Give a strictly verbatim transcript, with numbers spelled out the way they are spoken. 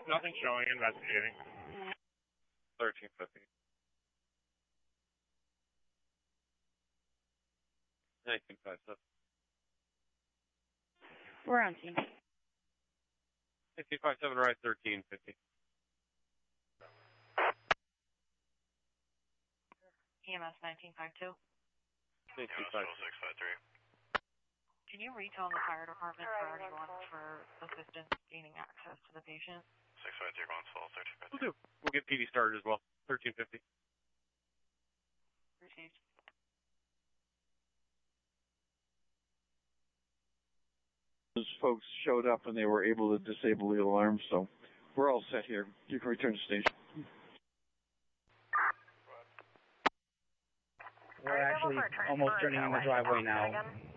Nothing showing, investigating. thirteen fifty. nineteen fifty-seven. We're on team. nineteen fifty-seven, right, thirteen fifty. E M S nineteen fifty-two. nineteen fifty-two. six five three. Can you retell the fire department for anyone for assistance gaining access to the patient? six five three, Bonsall, thirteen fifty. We'll do. We'll get P D started as well. thirteen fifty. Received. Those folks showed up and they were able to disable the alarm, so we're all set here. You can return to station. We're actually almost turning in the driveway now.